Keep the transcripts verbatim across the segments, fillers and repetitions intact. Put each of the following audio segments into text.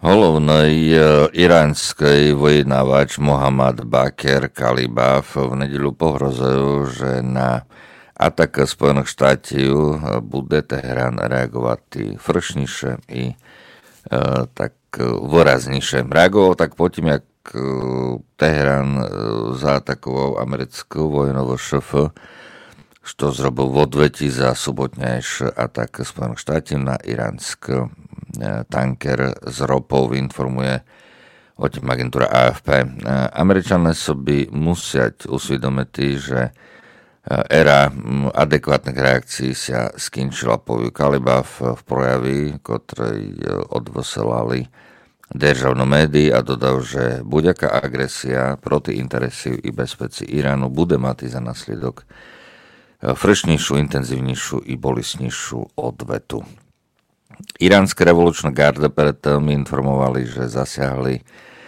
Hlavný iránsky vyjednávač Mohammad Bakr Kalibaf v nedeľu pohrozujú, že na atak Spojených štátov bude Teherán reagovať fršniše i e, tak výraznejšie. Reagoval tak potom, jak Teherán zaatakoval americkú vojnovú šéf, što zrobil v odveti za sobotnejší atak Spojených štátov na iránsk tanker s ropou, informuje o tým agentúra á ef pé. Američané by musieť usvedomiť, že éra adekvátnych reakcií sa skončila, povie Kalibaf v projavi, ktorej odvoselali državné médií, a dodal, že buďaká agresia proti interesu i bezpečí Iránu bude mať za následok fršnejšiu, intenzívnejšiu i bolestnejšiu odvetu. Iránska revolučná garda predtým informovali, že zasiahli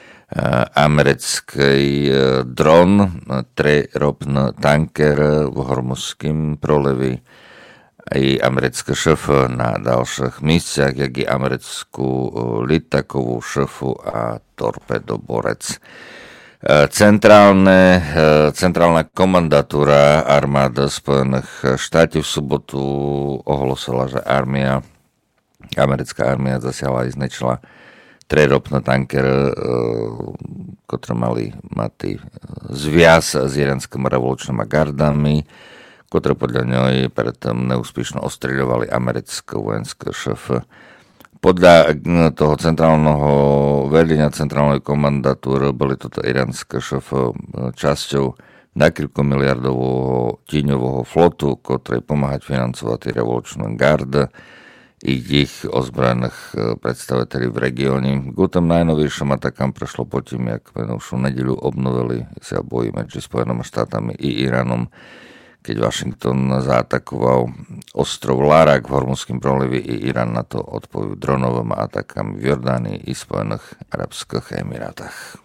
americký dron, treropný tanker v hormuzským prolevi, i americké šéf na ďalších miestach, jak i americkú litakovú šéfu a torpedoborec. Centrálne, centrálna komandatúra armády Spojených štátov v sobotu ohlasila, že armia americká armia zasiahla i znečila treropný tanker, ktoré mali mať zviaz s iránskými revolučnými gardami, ktoré podľa ňoj predtým neúspešne ostreľovali americké vojenské šéfy. Podľa toho centrálneho vedenia centrálnej komandatúry boli toto iránske šéfy časťou niekoľko miliardového tíňového flotu, ktorý pomáhať financovať revolučnú gardu i ich ozbrojených predstaviteľov v regióne. K tým najnovejším atakám prešlo potom, jak minulšiu nedeľu obnovili sa boji medzi Spojenými štátami i Iránom, keď Washington zaatakoval ostrov Larak v Hormuzském prolivi, i Irán na to odpovedal dronovými atakami v Jordánii i Spojených arabských emirátach.